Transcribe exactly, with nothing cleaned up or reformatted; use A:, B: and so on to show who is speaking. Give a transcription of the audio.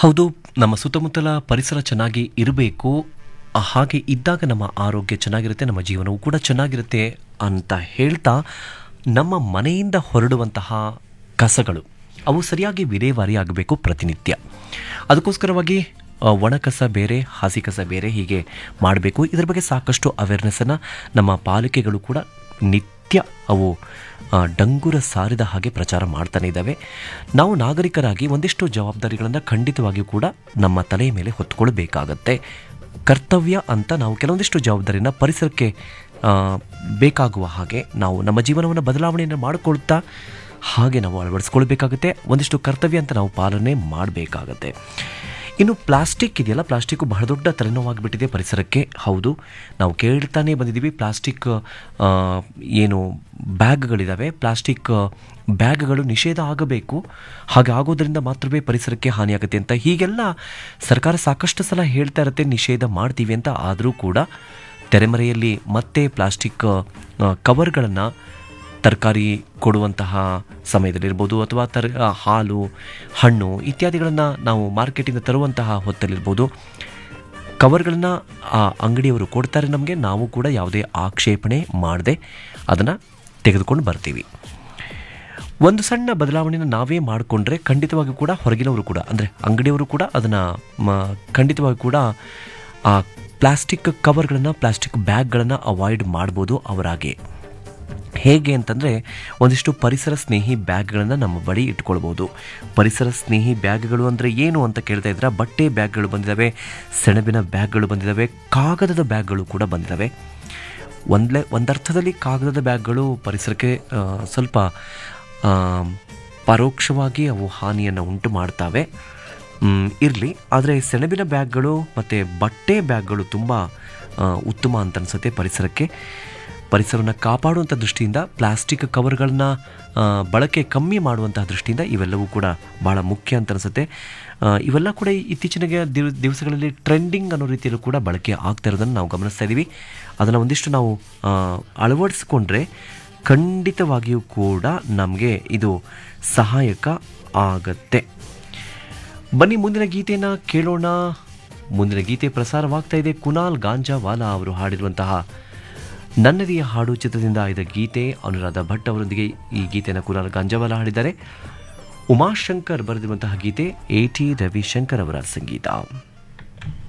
A: ಹೌದು, ನಮ್ಮ ಸುತ್ತಮುತ್ತಲ ಪರಿಸರ ಚೆನ್ನಾಗಿ ಇರಬೇಕು. ಹಾಗೆ ಇದ್ದಾಗ ನಮ್ಮ ಆರೋಗ್ಯ ಚೆನ್ನಾಗಿರುತ್ತೆ, ನಮ್ಮ ಜೀವನವೂ ಕೂಡ ಚೆನ್ನಾಗಿರುತ್ತೆ ಅಂತ ಹೇಳ್ತಾ, ನಮ್ಮ ಮನೆಯಿಂದ ಹೊರಡುವಂತಹ ಕಸಗಳು ಅವು ಸರಿಯಾಗಿ ವಿಲೇವಾರಿ ಆಗಬೇಕು ಪ್ರತಿನಿತ್ಯ. ಅದಕ್ಕೋಸ್ಕರವಾಗಿ ಆ, ಒಣ ಕಸ ಬೇರೆ, ಹಸಿ ಕಸ ಬೇರೆ, ಹೀಗೆ ಮಾಡಬೇಕು. ಇದರ ಬಗ್ಗೆ ಸಾಕಷ್ಟು ಅವೇರ್ನೆಸ್ಸನ್ನು ನಮ್ಮ ಪಾಲಿಕೆಗಳು ಕೂಡ ನಿತ್ಯ ಅವು ಆ, ಡಂಗುರ ಸಾರಿದ ಹಾಗೆ ಪ್ರಚಾರ ಮಾಡ್ತಾನೆ ಇದ್ದಾವೆ. ನಾವು ನಾಗರಿಕರಾಗಿ ಒಂದಿಷ್ಟು ಜವಾಬ್ದಾರಿಗಳನ್ನು ಖಂಡಿತವಾಗಿಯೂ ಕೂಡ ನಮ್ಮ ತಲೆಯ ಮೇಲೆ ಹೊತ್ತುಕೊಳ್ಬೇಕಾಗತ್ತೆ. ಕರ್ತವ್ಯ ಅಂತ ನಾವು ಕೆಲವೊಂದಿಷ್ಟು ಜವಾಬ್ದಾರಿನ ಪರಿಸರಕ್ಕೆ ಆ, ಬೇಕಾಗುವ ಹಾಗೆ ನಾವು ನಮ್ಮ ಜೀವನವನ್ನು ಬದಲಾವಣೆಯನ್ನು ಮಾಡಿಕೊಳ್ತಾ ಹಾಗೆ ನಾವು ಅಳವಡಿಸ್ಕೊಳ್ಬೇಕಾಗುತ್ತೆ. ಒಂದಿಷ್ಟು ಕರ್ತವ್ಯ ಅಂತ ನಾವು ಪಾಲನೆ ಮಾಡಬೇಕಾಗತ್ತೆ. ಇನ್ನು ಪ್ಲಾಸ್ಟಿಕ್ ಇದೆಯಲ್ಲ, ಪ್ಲಾಸ್ಟಿಕ್ಕು ಬಹಳ ದೊಡ್ಡ ತಲೆನೋವಾಗಿಬಿಟ್ಟಿದೆ ಪರಿಸರಕ್ಕೆ. ಹೌದು, ನಾವು ಕೇಳ್ತಾನೆ ಬಂದಿದ್ದೀವಿ. ಪ್ಲಾಸ್ಟಿಕ್ ಆ, ಏನು ಬ್ಯಾಗ್ಗಳಿದ್ದಾವೆ, ಪ್ಲಾಸ್ಟಿಕ್ ಬ್ಯಾಗ್ಗಳು ನಿಷೇಧ ಆಗಬೇಕು, ಹಾಗೆ ಆಗೋದ್ರಿಂದ ಮಾತ್ರವೇ ಪರಿಸರಕ್ಕೆ ಹಾನಿಯಾಗುತ್ತೆ ಅಂತ ಹೀಗೆಲ್ಲ ಸರ್ಕಾರ ಸಾಕಷ್ಟು ಸಲ ಹೇಳ್ತಾ ಇರುತ್ತೆ, ನಿಷೇಧ ಮಾಡ್ತೀವಿ ಅಂತ. ಆದರೂ ಕೂಡ ತೆರೆಮರೆಯಲ್ಲಿ ಮತ್ತೆ ಪ್ಲಾಸ್ಟಿಕ್ ಕವರ್ಗಳನ್ನು ತರಕಾರಿ ಕೊಡುವಂತಹ ಸಮಯದಲ್ಲಿರ್ಬೋದು, ಅಥವಾ ತರ್ ಹಾಲು, ಹಣ್ಣು ಇತ್ಯಾದಿಗಳನ್ನು ನಾವು ಮಾರ್ಕೆಟಿಂದ ತರುವಂತಹ ಹೊತ್ತಲ್ಲಿರ್ಬೋದು, ಕವರ್ಗಳನ್ನು ಆ ಅಂಗಡಿಯವರು ಕೊಡ್ತಾರೆ ನಮಗೆ. ನಾವು ಕೂಡ ಯಾವುದೇ ಆಕ್ಷೇಪಣೆ ಮಾಡದೆ ಅದನ್ನು ತೆಗೆದುಕೊಂಡು ಬರ್ತೀವಿ. ಒಂದು ಸಣ್ಣ ಬದಲಾವಣೆಯನ್ನು ನಾವೇ ಮಾಡಿಕೊಂಡ್ರೆ ಖಂಡಿತವಾಗಿಯೂ ಕೂಡ ಹೊರಗಿನವರು ಕೂಡ, ಅಂದರೆ ಅಂಗಡಿಯವರು ಕೂಡ ಅದನ್ನು ಖಂಡಿತವಾಗಿ ಕೂಡ ಆ ಪ್ಲಾಸ್ಟಿಕ್ ಕವರ್ಗಳನ್ನು, ಪ್ಲಾಸ್ಟಿಕ್ ಬ್ಯಾಗ್ಗಳನ್ನು ಅವಾಯ್ಡ್ ಮಾಡ್ಬೋದು ಅವರಾಗೆ. ಹೇಗೆ ಅಂತಂದರೆ, ಒಂದಿಷ್ಟು ಪರಿಸರ ಸ್ನೇಹಿ ಬ್ಯಾಗ್ಗಳನ್ನು ನಮ್ಮ ಬಳಿ ಇಟ್ಕೊಳ್ಬೋದು. ಪರಿಸರ ಸ್ನೇಹಿ ಬ್ಯಾಗ್ಗಳು ಅಂದರೆ ಏನು ಅಂತ ಕೇಳ್ತಾ ಇದ್ರೆ, ಬಟ್ಟೆ ಬ್ಯಾಗ್ಗಳು ಬಂದಿದ್ದಾವೆ, ಸೆಣಬಿನ ಬ್ಯಾಗ್ಗಳು ಬಂದಿದ್ದಾವೆ, ಕಾಗದದ ಬ್ಯಾಗ್ಗಳು ಕೂಡ ಬಂದಿದ್ದಾವೆ. ಒಂದಲೇ ಒಂದರ್ಥದಲ್ಲಿ ಕಾಗದದ ಬ್ಯಾಗ್ಗಳು ಪರಿಸರಕ್ಕೆ ಆ, ಸ್ವಲ್ಪ ಆ, ಪರೋಕ್ಷವಾಗಿ ಅವು ಹಾನಿಯನ್ನು ಉಂಟು ಮಾಡ್ತವೆ, ಇರಲಿ. ಆದರೆ ಸೆಣಬಿನ ಬ್ಯಾಗ್ಗಳು ಮತ್ತು ಬಟ್ಟೆ ಬ್ಯಾಗ್ಗಳು ತುಂಬ ಆ, ಉತ್ತಮ ಅಂತ ಅನಿಸುತ್ತೆ ಪರಿಸರಕ್ಕೆ. ಪರಿಸರವನ್ನು ಕಾಪಾಡುವಂಥ ದೃಷ್ಟಿಯಿಂದ, ಪ್ಲಾಸ್ಟಿಕ್ ಕವರ್ಗಳನ್ನ ಬಳಕೆ ಕಮ್ಮಿ ಮಾಡುವಂತಹ ದೃಷ್ಟಿಯಿಂದ ಇವೆಲ್ಲವೂ ಕೂಡ ಭಾಳ ಮುಖ್ಯ ಅಂತ ಅನಿಸುತ್ತೆ. ಇವೆಲ್ಲ ಕೂಡ ಇತ್ತೀಚಿನ ದಿವ ದಿವಸಗಳಲ್ಲಿ ಟ್ರೆಂಡಿಂಗ್ ಅನ್ನೋ ರೀತಿಯಲ್ಲೂ ಕೂಡ ಬಳಕೆ ಆಗ್ತಾ ಇರೋದನ್ನು ನಾವು ಗಮನಿಸ್ತಾ ಇದ್ದೀವಿ. ಅದನ್ನು ಒಂದಿಷ್ಟು ನಾವು ಅಳವಡಿಸ್ಕೊಂಡ್ರೆ ಖಂಡಿತವಾಗಿಯೂ ಕೂಡ ನಮಗೆ ಇದು ಸಹಾಯಕ ಆಗತ್ತೆ. ಬನ್ನಿ ಮುಂದಿನ ಗೀತೆಯನ್ನು ಕೇಳೋಣ. ಮುಂದಿನ ಗೀತೆ ಪ್ರಸಾರವಾಗ್ತಾ ಇದೆ. ಕುನಾಲ್ ಗಾಂಜಾವಾಲಾ ಅವರು ಹಾಡಿರುವಂತಹ ನನ್ನದಿಯ ಹಾಡು ಚಿತ್ರದಿಂದ ಆಯ್ದ ಗೀತೆ. ಅನುರಾಧ ಭಟ್ ಅವರೊಂದಿಗೆ ಈ ಗೀತೆಯನ್ನು ಕುನಾಲ್ ಗಾಂಜಾವಾಲಾ ಹಾಡಿದ್ದಾರೆ. ಉಮಾಶಂಕರ್ ಬರೆದಿರುವಂತಹ ಗೀತೆ, ಎ ಟಿ ರವಿಶಂಕರ್ ಅವರ ಸಂಗೀತ.